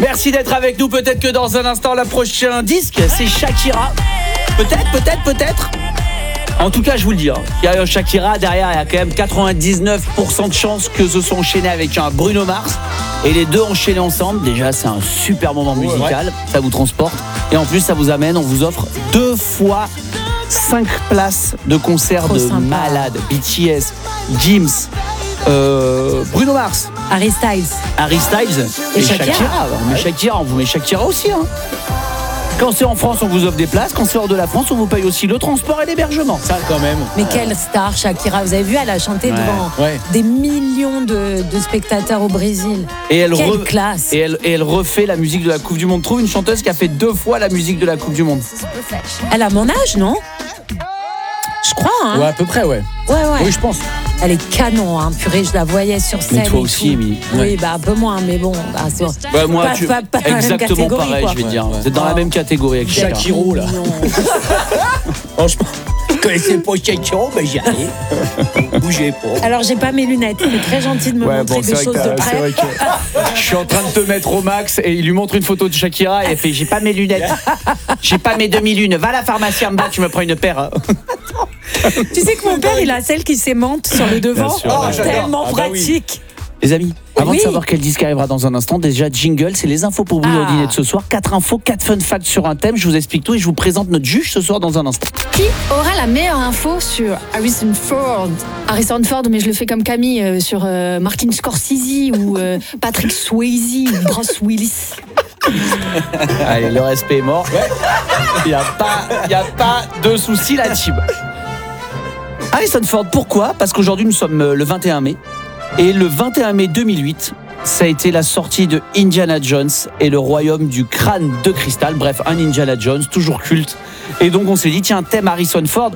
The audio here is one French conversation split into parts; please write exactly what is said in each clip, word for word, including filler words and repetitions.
Merci d'être avec nous. Peut-être que dans un instant, le prochain disque, c'est Shakira. Peut-être, peut-être, peut-être. En tout cas, je vous le dis, hein, il y a Shakira, derrière, il y a quand même quatre-vingt-dix-neuf pour cent de chances que se sont enchaînés avec un Bruno Mars. Et les deux enchaînés ensemble, déjà, c'est un super moment musical. Ouais. Ça vous transporte. Et en plus, ça vous amène, on vous offre deux fois cinq places de concert de sympa. Malades. B T S, Gims, euh, Bruno Mars, Harry Styles, Harry Styles et, et Shakira. Shakira. On met Shakira, on vous met Shakira aussi. Hein. Quand c'est en France, on vous offre des places. Quand c'est hors de la France, on vous paye aussi le transport et l'hébergement. Ça, quand même. Mais quelle star, Shakira. Vous avez vu, elle a chanté ouais. devant ouais. des millions de, de spectateurs au Brésil. Et elle quelle re... classe. Et elle, et elle refait la musique de la Coupe du Monde. Trouve une chanteuse qui a fait deux fois la musique de la Coupe du Monde. Elle a mon âge, non ? Je crois, hein. Ouais, à peu près, ouais. Ouais, ouais. Oui, je pense. Elle est canon, hein. Purée, je la voyais sur scène. Mais toi aussi, Émilie. Oui, ouais. bah un peu moins, mais bon. Bah, c'est... Bah, moi, pas, tu... pas, pas exactement pareil, quoi. Je vais te dire. Ouais, ouais. Vous êtes dans oh. la même catégorie avec Shakiro, là. Franchement, vous connaissez pas Shakiro, mais j'y arrive. Bougez pas. Alors, j'ai pas mes lunettes. C'est très gentil de me ouais, montrer bon, des choses de près. Que... je suis en train de te mettre au max et il lui montre une photo de Shakira et elle fait j'ai pas mes lunettes. J'ai pas mes demi-lunes. Va à la pharmacie en bas, tu me prends une paire. Tu sais que mon père, il a celle qui s'aimante sur le devant. Sûr, oh, ouais. Tellement ah, pratique. Bah oui. Les amis, avant oui. de savoir quel disque arrivera dans un instant, déjà jingle, c'est les infos pour vous ah. au dîner de ce soir. Quatre infos, quatre fun facts sur un thème. Je vous explique tout et je vous présente notre juge ce soir dans un instant. Qui aura la meilleure info sur Harrison Ford ? Harrison Ford, mais je le fais comme Camille euh, sur euh, Martin Scorsese ou euh, Patrick Swayze ou Bruce Willis. Allez, le respect est mort. Il n'y a pas, il y a pas de souci là-dessus. Harrison Ford, pourquoi ? Parce qu'aujourd'hui nous sommes le vingt et un mai et le vingt et un mai deux mille huit, ça a été la sortie de Indiana Jones et le royaume du crâne de cristal. Bref, un Indiana Jones, toujours culte. Et donc on s'est dit, tiens, thème Harrison Ford,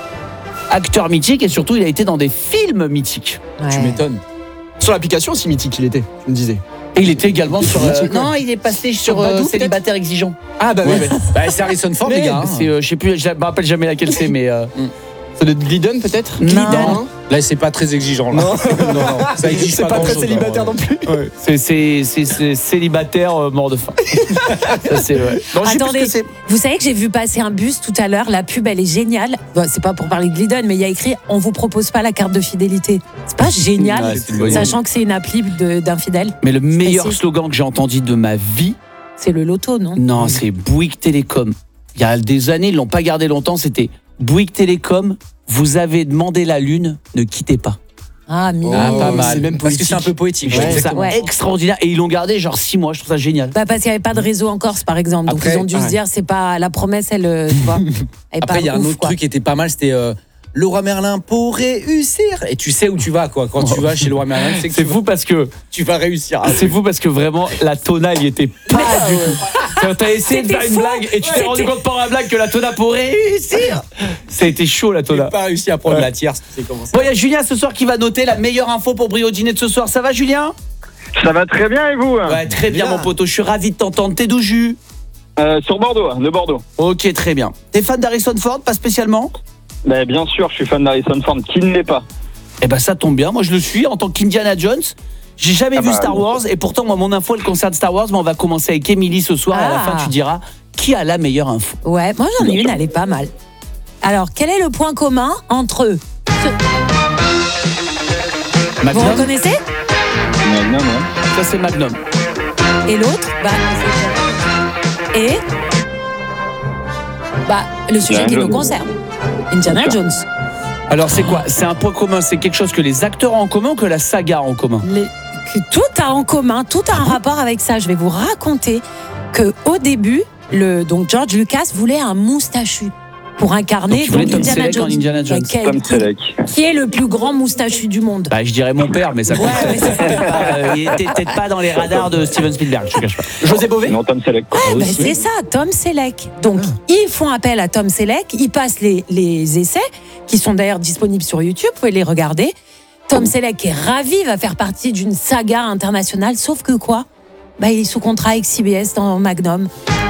acteur mythique et surtout il a été dans des films mythiques. Ouais. Tu m'étonnes. Sur l'application aussi mythique il était, tu me disais. Et il était également sur... Euh, non, il est passé sur, sur Badou, euh, Célibataire exigeant. Ah bah oui, ouais. bah, c'est Harrison Ford les gars. C'est, euh, je sais plus, je me rappelle jamais laquelle c'est, mais... Euh, mm. C'est de Glidden peut-être ? Glidden. Là c'est pas très exigeant là. Non, non, non. Ça exige c'est pas, pas très chose, célibataire non, non plus. Ouais. C'est, c'est, c'est, c'est célibataire euh, mort de faim. Ça, c'est vrai. Non, attendez, c'est... vous savez que j'ai vu passer un bus tout à l'heure. La pub elle est géniale. Bon, c'est pas pour parler de Glidden, mais il y a écrit on vous propose pas la carte de fidélité. C'est pas génial, ouais, c'est sachant que c'est une appli de, d'infidèle. Mais le meilleur slogan que j'ai entendu de ma vie, c'est le loto, non ? Non, c'est Bouygues Télécom. Il y a des années, ils l'ont pas gardé longtemps. C'était Bouygues Télécom. Vous avez demandé la lune, ne quittez pas. Ah, mais ah, pas mal. C'est même parce que c'est un peu poétique. Je trouve ça ouais. extraordinaire. Et ils l'ont gardé genre six mois. Je trouve ça génial. Bah, parce qu'il n'y avait pas de réseau en Corse, par exemple. Donc Après, ils ont dû ah, se dire, c'est pas la promesse, elle. Tu vois, elle Après, il y a un autre quoi. truc qui était pas mal, c'était. Euh, le roi Merlin pour réussir. Et tu sais où tu vas, quoi. Quand tu vas chez le roi Merlin, c'est que c'est fou vas, parce que tu vas réussir. C'est fou parce que vraiment la tona il était pas ah, du tout. T'as essayé de faire une blague et tu t'es rendu compte pendant la blague que la tona pour réussir. Ça a été chaud la tona. J'ai pas réussi à prendre ouais. la tierce. Tu sais comment ça. Bon, il y a Julien ce soir qui va noter la meilleure info pour Brio Dîner de ce soir. Ça va Julien ? Ça va très bien et vous ? Ouais, très bien, bien mon poteau. Je suis ravi de t'entendre. T'es d'où Jus ? euh, Sur Bordeaux, de Bordeaux. Ok, très bien. T'es fan d'Harrison Ford, pas spécialement ? Ben, bien sûr, je suis fan d'Harrison Ford. Qui ne l'est pas ? Eh ben ça tombe bien. Moi, je le suis en tant qu'Indiana Jones. J'ai jamais ah vu bah, Star Wars et pourtant, moi, mon info, elle concerne Star Wars. Mais on va commencer avec Émilie ce soir. Ah. Et à la fin, tu diras qui a la meilleure info. Ouais, moi, j'en ai une. Elle est pas mal. Alors, quel est le point commun entre eux ? Magnum. Vous reconnaissez ? Magnum, ouais. Ça, c'est Magnum. Et l'autre ? Bah, c'est... Et Bah, le sujet Indiana qui nous concerne. Indiana Jones. Alors c'est quoi ? C'est un point commun, c'est quelque chose que les acteurs ont en commun ou que la saga a en commun ? les, que Tout a en commun, tout a un rapport avec ça. Je vais vous raconter qu'au début, le, donc George Lucas voulait un moustachu pour incarner donc, donc, Tom Indiana, Jones. Indiana Jones. Quel, Tom Selleck. Qui est le plus grand moustachu du monde ? Bah je dirais mon père, mais ça compte ouais, mais c'est pas, euh, il était peut-être pas dans les radars de Steven Spielberg, je te cache pas. José Bové ? Non, Tom Selleck. Ouais, ah, bah, c'est ça, Tom Selleck. Donc ah. ils font appel à Tom Selleck, ils passent les, les essais, qui sont d'ailleurs disponibles sur YouTube, vous pouvez les regarder. Tom Selleck est ravi, va faire partie d'une saga internationale, sauf que quoi ? Bah, il est sous contrat avec C B S dans Magnum.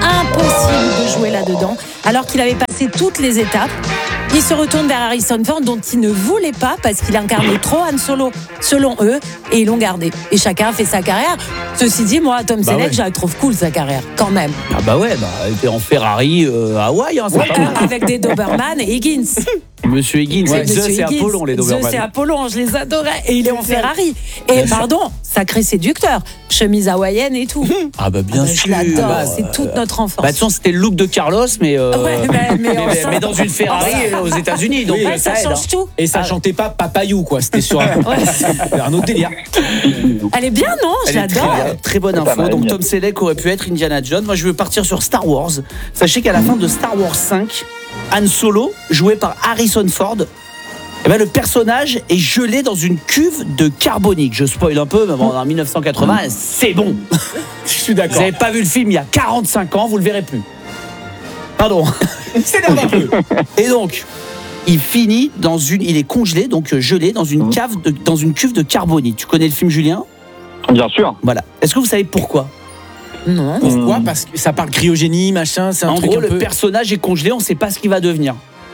impossible de jouer là-dedans, alors qu'il avait passé toutes les étapes. Il se retourne vers Harrison Ford, dont il ne voulait pas parce qu'il incarnait trop Han Solo, selon eux, et ils l'ont gardé. Et chacun a fait sa carrière. Ceci dit, moi, Tom Bah Selleck, ouais. je la trouve cool, sa carrière, quand même. Ah bah ouais, bah, elle était en Ferrari euh, à Hawaï, hein, c'est Ouais, pas mal. euh, avec des Doberman et Higgins. Monsieur Higgins, Ouais, Zeus Monsieur et Higgins. Apollon, les Doberman. Zeus et Apollon, je les adorais. Et il est en Ferrari. Et pardon, sacré séducteur. Chemise hawaïenne et tout. Ah bah bien Ah bah, sûr. je l'adore, Bah, c'est toute notre enfance. Bah de toute façon, c'était le look de Carlos, mais, euh, Ouais, mais- mais en mais, ça- mais dans une Ferrari en ça- aux États-Unis, donc Ouais, euh, ça aide, change hein. tout. Et ça chantait pas Papayou, quoi. C'était sur un, un autre délire. Elle est bien, non? Je Elle est très, l'adore. bien, très bonne C'est pas info. mal, Donc bien. Tom Selleck aurait pu être Indiana Jones. Moi, je veux partir sur Star Wars. Sachez qu'à la fin de Star Wars cinq, Han Solo, joué par Harrison Ford, eh ben, le personnage est gelé dans une cuve de carbonique. Je spoil un peu, mais bon, en dix-neuf cent quatre-vingts, c'est bon. Je suis Vous d'accord. n'avez pas vu le film il y a quarante-cinq ans, vous le verrez plus. Pardon. S'énerve un peu. Et donc, il finit dans une, il est congelé, donc euh, gelé dans une cave, de- dans une cuve de carbonique. Tu connais le film, Julien? Bien sûr. Voilà. Est-ce que vous savez pourquoi? Non. Pourquoi? Parce que ça parle cryogénie, machin, c'est un En truc gros, un le peu... personnage est congelé, on ne sait pas ce qu'il va devenir.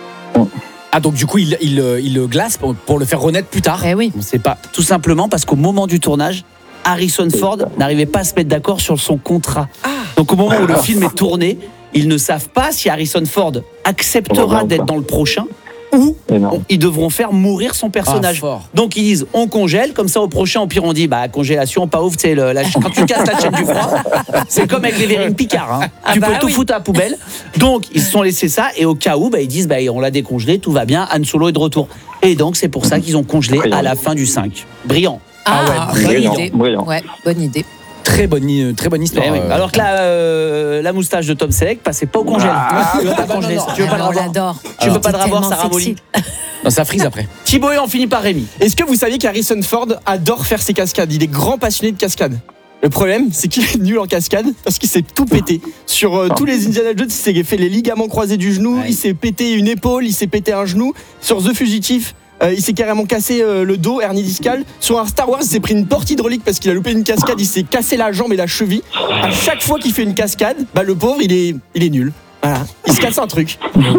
Ah, donc du coup, il, il, euh, il le glace pour, pour le faire renaître plus tard. Eh oui. On ne sait pas. Tout simplement parce qu'au moment du tournage, Harrison Ford n'arrivait pas à se mettre d'accord sur son contrat. Donc au moment où le film est tourné, ils ne savent pas si Harrison Ford acceptera Regarde d'être ça. dans le prochain ou Énorme. on- ils devront faire mourir son personnage. Ah, fort. Donc ils disent on congèle, comme ça au prochain, au pire on dit bah congélation, pas ouf, c'est le, la, quand tu casses la chaîne du froid, c'est comme avec les verrines Picard, hein. Ah tu bah peux tout oui. foutre à la poubelle. Donc ils se sont laissés ça et au cas où bah, ils disent bah, on l'a décongelé, tout va bien, Han Solo est de retour. Et donc c'est pour ça qu'ils ont congelé à la fin du cinq. Brillant. Ah, ouais, bonne brillant, idée. brillant. Ouais, bonne idée. Très bonne, euh, très bonne histoire. Eh oui. euh. Alors que la, euh, la moustache de Tom Selleck passait pas au congèle. Ah, tu veux pas bah, congeler, non, non, tu veux pas le Ah, on revoir. l'adore. Tu veux pas le C'est revoir, tellement ça ramollit. sexy. Non, ça frise après. Thibaut et on finit par Rémi. Est-ce que vous saviez qu'Harrison Ford adore faire ses cascades? Il est grand passionné de cascades. Le problème, c'est qu'il est nul en cascade parce qu'il s'est tout pété. Sur euh, tous les Indiana Jones, il s'est fait les ligaments croisés du genou, Ouais. il s'est pété une épaule, il s'est pété un genou. Sur The Fugitif, euh, il s'est carrément cassé euh, le dos, hernie discale. Sur un Star Wars, il s'est pris une porte hydraulique parce qu'il a loupé une cascade, il s'est cassé la jambe et la cheville. À chaque fois qu'il fait une cascade, bah, le pauvre, il est, il est nul. Voilà. Il se casse un truc.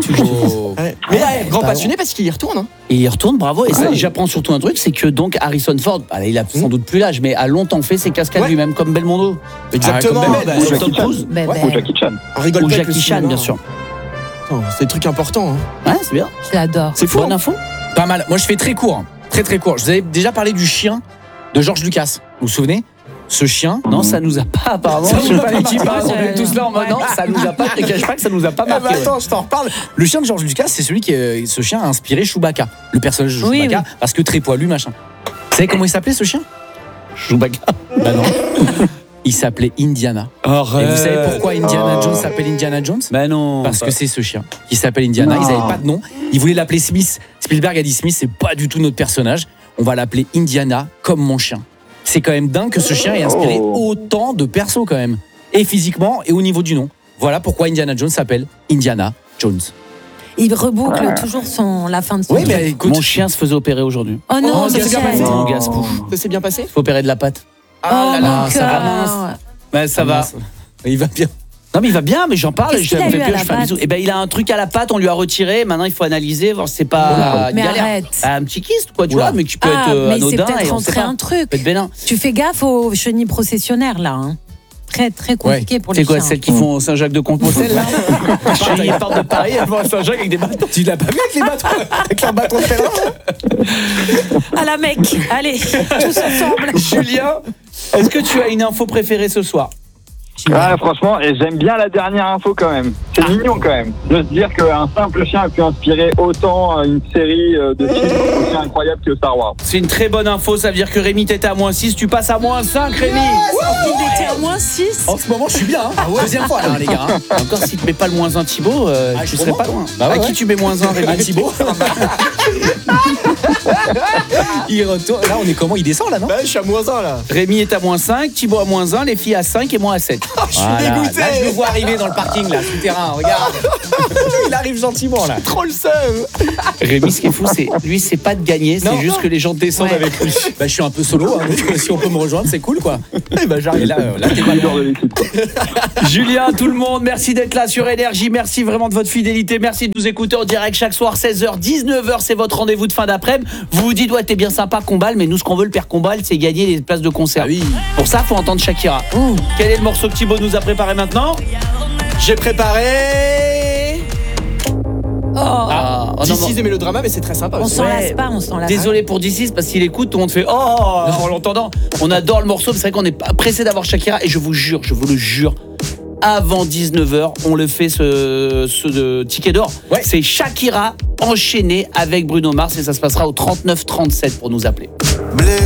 Oh. Ouais. Mais là, grand bah, passionné parce qu'il y retourne. Hein. Et il y retourne, bravo. Et ça, Ah. j'apprends surtout un truc, c'est que donc Harrison Ford, bah, il a sans doute plus l'âge, mais a longtemps fait ses cascades Ouais. lui-même, comme Belmondo. Exactement. comme Ouais, bah, Ou Jackie Tom Chan. Cruise. Ben, Ouais. ben, Ou Jackie Chan. on rigole Ou pas avec le Jackie Chan, cinéma, bien hein. sûr. Attends, c'est des trucs importants. Hein. Ouais, c'est bien. je l'adore. C'est fou. Bonne hein. info. Pas mal. Moi, je fais très court. hein. Très, très court. Je vous avais déjà parlé du chien de George Lucas. Vous vous souvenez? Ce chien. Non, ça nous a pas, apparemment. Ça nous a pas l'équipe, marqué. hein, on est tous là en mode, non, ça nous a pas, je te cache pas que ça nous a pas Ah bah marqué. ouais. attends, je t'en reparle. Le chien de George Lucas, c'est celui qui, euh, ce chien a inspiré Chewbacca, le personnage de Oui, Chewbacca, oui. parce que très poilu, machin. Vous savez comment il s'appelait ce chien? Chewbacca. Bah non. Il s'appelait Indiana. Et vous savez pourquoi Indiana Jones s'appelle Indiana Jones? Bah non. Parce que c'est ce chien qui s'appelle Indiana. Ils n'avaient pas de nom. Ils voulaient l'appeler Smith. Spielberg a dit Smith, c'est pas du tout notre personnage. On va l'appeler Indiana comme mon chien. C'est quand même dingue que ce chien ait inspiré Oh. autant de persos quand même. Et physiquement et au niveau du nom. Voilà pourquoi Indiana Jones s'appelle Indiana Jones. Il reboucle toujours son, la fin de son Oui, truc. mais écoute. Mon chien se faisait opérer aujourd'hui. Oh non, Oh, ça s'est bien Michel. passé. Non, Gaspou. Ça s'est bien passé? Faut opérer de la patte. Oh, Ah là là, mon ça va. cœur. Ouais, ça va. mince. Il va bien. Non mais il va bien, mais j'en parle. Qu'est-ce Je qu'il a me fais eu à plus, la je fais un patte bisou. Et ben il a un truc à la patte, on lui a retiré. Maintenant il faut analyser, voir si c'est pas Mais galère. arrête. Ah, un petit kyste quoi, tu Oula. vois, mais qui peut Ah, être euh, mais c'est anodin peut-être et on sait rentré pas. un truc. Peut être bénin. Tu fais gaffe aux chenilles processionnaires, là. Hein. Très, très compliqué pour les C'est quoi chiens. celles qui font Saint-Jacques de Compostelle là? Ils partent de Paris, elles vont à Saint-Jacques avec des bateaux. Tu l'as pas vu avec les bateaux? Avec leur bâton de pèlerin? À la mec. Allez, tous ensemble. Julien, est-ce que tu as une info préférée ce soir? Ah, franchement, et j'aime bien la dernière info quand même. C'est mignon quand même de se dire qu'un simple chien a pu inspirer autant euh, une série euh, de films aussi incroyable que Star Wars. C'est une très bonne info, ça veut dire que Rémi t'étais à moins six, tu passes à moins cinq Rémi. Il était à moins six. En ce moment, je suis bien. Hein. Deuxième fois, là, les gars. hein. Encore si tu mets pas le moins un Thibaut, euh, Ah, tu je serais comprends. pas loin. Bah ouais, à qui ouais. tu mets moins un Rémi? Un Thibaut. Il retourne. Là, on est comment? Il descend là, non? Bah, je suis à moins un là. Rémi est à moins cinq, Thibaut à moins un, les filles à cinq et moi à sept. Je suis Voilà. dégoûté. Là, je le vois arriver dans le parking, là, souterrain. Regarde. Il arrive gentiment, là. Trop le seum. Rémi, ce qui est fou, c'est lui, c'est pas de gagner, c'est Non. juste que les gens descendent Ouais. avec lui. Bah, je suis un peu solo, hein, donc si on peut me rejoindre, c'est cool, quoi. Eh ben, Et j'arrive. là, euh, là t'es pas Leader loin. de l'équipe, quoi. Julien, tout le monde, merci d'être là sur Énergie, merci vraiment de votre fidélité, merci de nous écouter en direct chaque soir, seize heures, dix-neuf heures, c'est votre rendez-vous de fin d'après-midi. Vous vous dites, ouais, t'es bien sympa, Combal, mais nous, ce qu'on veut, le père Combal, c'est gagner les places de concert. Ah oui. Pour ça, faut entendre Shakira. Ouh. Quel est le morceau que Thibaut nous a préparé maintenant? J'ai préparé. Ah, oh non, This non. is the Mélodrama, mais c'est très sympa On aussi. s'en Ouais. lasse pas, on s'en lasse Désolé pour D six parce qu'il écoute, tout le monde fait oh en l'entendant. On adore le morceau, mais c'est vrai qu'on est pas pressé d'avoir Shakira et je vous jure, je vous le jure. Avant dix-neuf heures, on le fait ce, ce de ticket d'or. Ouais. C'est Shakira enchaîné avec Bruno Mars et ça se passera au trente-neuf trente-sept pour nous appeler.